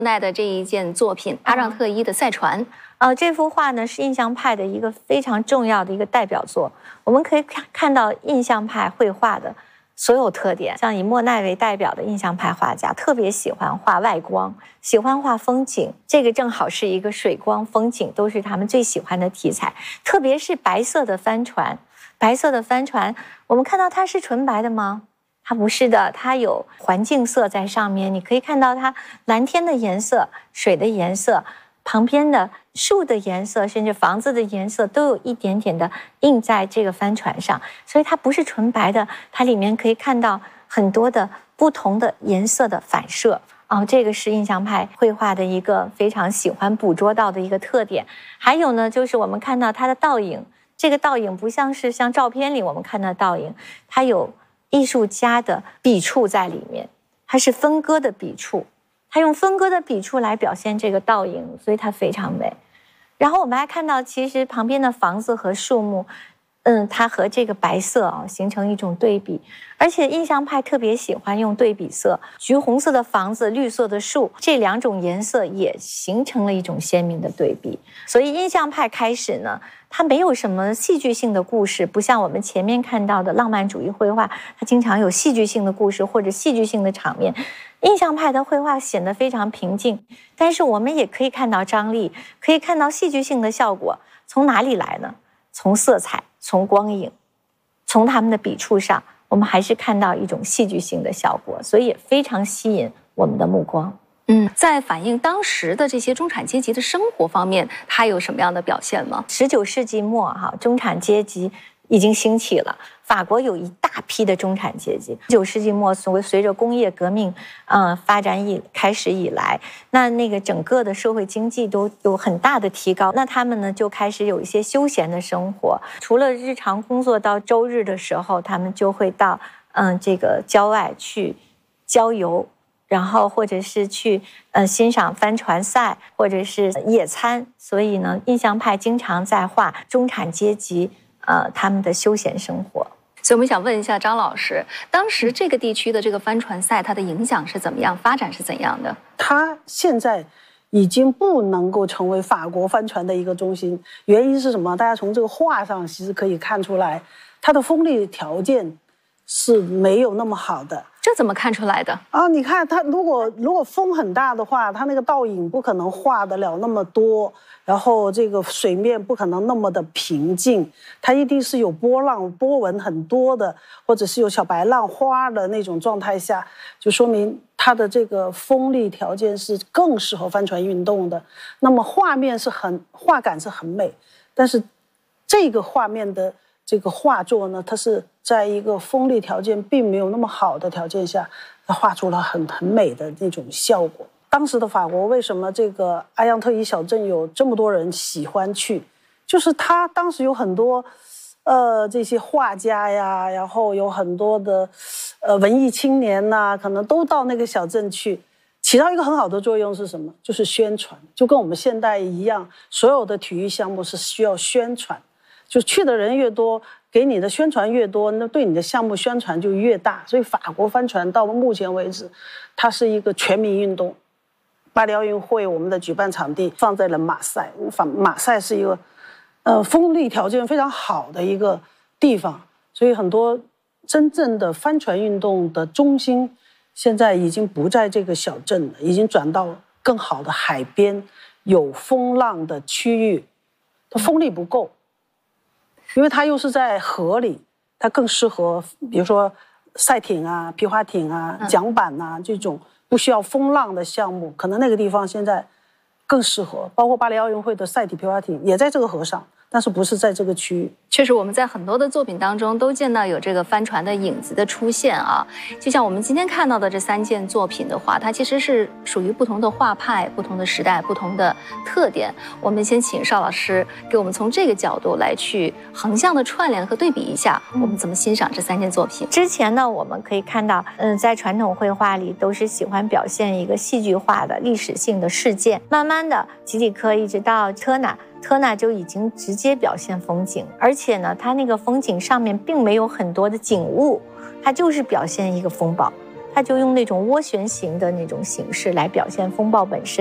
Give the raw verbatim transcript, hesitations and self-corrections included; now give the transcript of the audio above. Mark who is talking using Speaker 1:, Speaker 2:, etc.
Speaker 1: 奈的这一件作品《阿让特伊的赛船》。
Speaker 2: 呃，这幅画呢是印象派的一个非常重要的一个代表作。我们可以看看到印象派绘画的所有特点，像以莫奈为代表的印象派画家特别喜欢画外光，喜欢画风景，这个正好是一个水光风景都是他们最喜欢的题材，特别是白色的帆船。白色的帆船，我们看到它是纯白的吗？它不是的，它有环境色在上面，你可以看到它蓝天的颜色、水的颜色，旁边的树的颜色，甚至房子的颜色都有一点点的印在这个帆船上，所以它不是纯白的，它里面可以看到很多的不同的颜色的反射。哦，这个是印象派绘画的一个非常喜欢捕捉到的一个特点。还有呢，就是我们看到它的倒影，这个倒影不像是像照片里我们看到的倒影，它有艺术家的笔触在里面，它是分割的笔触，他用分割的笔触来表现这个倒影，所以它非常美。然后我们还看到，其实旁边的房子和树木，嗯，它和这个白色啊形成一种对比，而且印象派特别喜欢用对比色，橘红色的房子、绿色的树，这两种颜色也形成了一种鲜明的对比。所以印象派开始呢，它没有什么戏剧性的故事，不像我们前面看到的浪漫主义绘画，它经常有戏剧性的故事或者戏剧性的场面。印象派的绘画显得非常平静，但是我们也可以看到张力，可以看到戏剧性的效果。从哪里来呢？从色彩，从光影，从他们的笔触上，我们还是看到一种戏剧性的效果，所以也非常吸引我们的目光。
Speaker 1: 嗯，在反映当时的这些中产阶级的生活方面，它有什么样的表现吗？
Speaker 2: 十九世纪末，哈，中产阶级已经兴起了。法国有一大批的中产阶级。十九世纪末，所谓随着工业革命，嗯，发展以开始以来，那那个整个的社会经济都有很大的提高。那他们呢就开始有一些休闲的生活，除了日常工作，到周日的时候，他们就会到嗯这个郊外去郊游。然后或者是去呃欣赏帆船赛，或者是野餐，所以呢，印象派经常在画中产阶级呃他们的休闲生活。
Speaker 1: 所以我们想问一下张老师，当时这个地区的这个帆船赛，它的影响是怎么样，发展是怎样的？
Speaker 3: 它现在已经不能够成为法国帆船的一个中心，原因是什么？大家从这个画上其实可以看出来，它的风力条件是没有那么好的。
Speaker 1: 这怎么看出来的
Speaker 3: 啊？你看它，如果如果风很大的话，它那个倒影不可能画得了那么多，然后这个水面不可能那么的平静，它一定是有波浪、波纹很多的，或者是有小白浪花的那种状态下，就说明它的这个风力条件是更适合帆船运动的。那么画面是很画感是很美，但是这个画面的这个画作呢，它是在一个风力条件并没有那么好的条件下，它画出了很很美的那种效果。当时的法国为什么这个阿扬特伊小镇有这么多人喜欢去？就是他当时有很多，呃，这些画家呀，然后有很多的，呃，文艺青年呐、啊，可能都到那个小镇去，起到一个很好的作用是什么？就是宣传，就跟我们现代一样，所有的体育项目是需要宣传。就去的人越多，给你的宣传越多，那对你的项目宣传就越大。所以法国帆船到目前为止，它是一个全民运动。巴黎奥运会我们的举办场地放在了马赛，马赛是一个呃风力条件非常好的一个地方，所以很多真正的帆船运动的中心现在已经不在这个小镇了，已经转到更好的海边有风浪的区域，它风力不够。因为它又是在河里，它更适合，比如说赛艇啊、皮划艇啊、桨板啊这种不需要风浪的项目，可能那个地方现在更适合。包括巴黎奥运会的赛艇、皮划艇也在这个河上，但是不是在这个区域。
Speaker 1: 确实，我们在很多的作品当中都见到有这个帆船的影子的出现啊。就像我们今天看到的这三件作品的话，它其实是属于不同的画派、不同的时代、不同的特点。我们先请邵老师给我们从这个角度来去横向的串联和对比一下，我们怎么欣赏这三件作品。
Speaker 2: 之前呢，我们可以看到，嗯，在传统绘画里都是喜欢表现一个戏剧化的历史性的事件。慢慢的，吉里克一直到特纳。特纳就已经直接表现风景，而且呢，它那个风景上面并没有很多的景物，它就是表现一个风暴， 他就用那种涡旋形的那种形式来表现风暴本身。